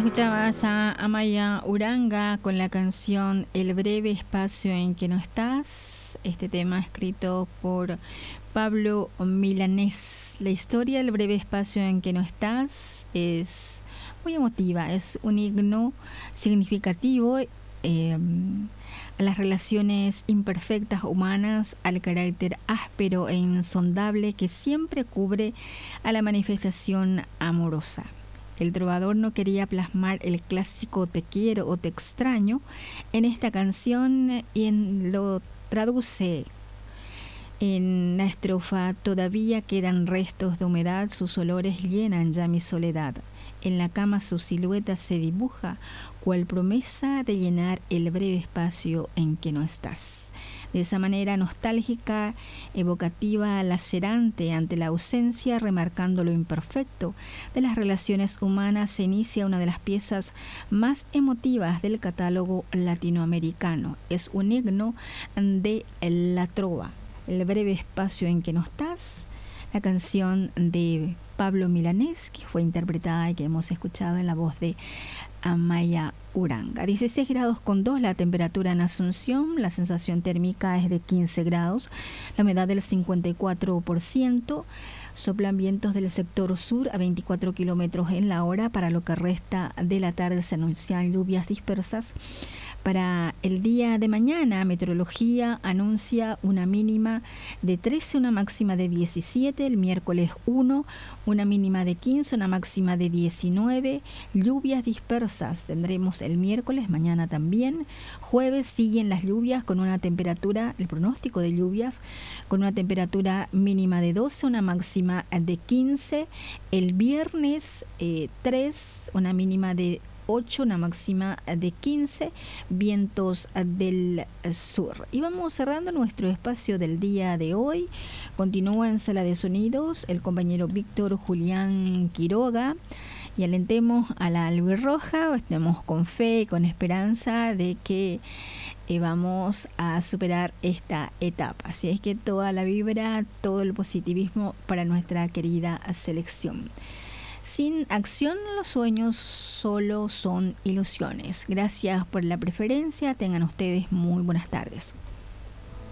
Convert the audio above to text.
Escuchabas a Amaya Uranga con la canción El breve espacio en que no estás. Este tema escrito por Pablo Milanés. La historia del breve espacio en que no estás es muy emotiva, es un himno significativo a las relaciones imperfectas humanas, al carácter áspero e insondable que siempre cubre a la manifestación amorosa. El trovador no quería plasmar el clásico te quiero o te extraño en esta canción y lo traduce en la estrofa: todavía quedan restos de humedad, sus olores llenan ya mi soledad. En la cama su silueta se dibuja, cual promesa de llenar el breve espacio en que no estás. De esa manera nostálgica, evocativa, lacerante ante la ausencia, remarcando lo imperfecto de las relaciones humanas, se inicia una de las piezas más emotivas del catálogo latinoamericano. Es un himno de la trova. El breve espacio en que no estás, la canción de Pablo Milanés, que fue interpretada y que hemos escuchado en la voz de Amaya Uranga. 16 grados con 2 la temperatura en Asunción, la sensación térmica es de 15 grados, la humedad del 54%, soplan vientos del sector sur a 24 kilómetros en la hora. Para lo que resta de la tarde se anuncian lluvias dispersas. Para el día de mañana, meteorología anuncia una mínima de 13, una máxima de 17, el miércoles 1, una mínima de 15, una máxima de 19, lluvias dispersas tendremos el miércoles, mañana también. Jueves siguen las lluvias con una temperatura, el pronóstico de lluvias, con una temperatura mínima de 12, una máxima de 15, el viernes 3, una mínima de 8, una máxima de 15, vientos del sur. Y vamos cerrando nuestro espacio del día de hoy. Continúa en Sala de Sonidos el compañero Víctor Julián Quiroga. Y alentemos a la albirroja, estemos con fe y con esperanza de que vamos a superar esta etapa. Así es que toda la vibra, todo el positivismo para nuestra querida selección. Sin acción, los sueños solo son ilusiones. Gracias por la preferencia. Tengan ustedes muy buenas tardes.